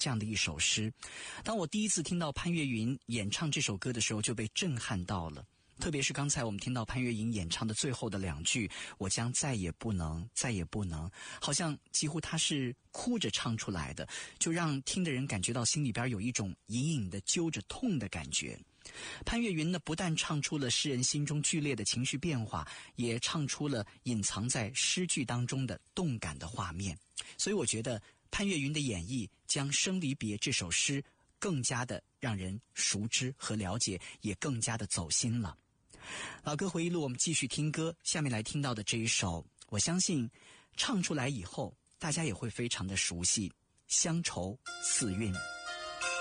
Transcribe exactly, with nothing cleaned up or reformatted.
这样的一首诗。当我第一次听到潘越云演唱这首歌的时候，就被震撼到了。特别是刚才我们听到潘越云演唱的最后的两句，我将再也不能，再也不能，好像几乎他是哭着唱出来的，就让听的人感觉到心里边有一种隐隐的揪着痛的感觉。潘越云呢，不但唱出了诗人心中剧烈的情绪变化，也唱出了隐藏在诗句当中的动感的画面。所以我觉得潘越云的演绎将《生离别》这首诗更加的让人熟知和了解，也更加的走心了。老歌回忆录，我们继续听歌。下面来听到的这一首，我相信唱出来以后大家也会非常的熟悉，乡愁四韵。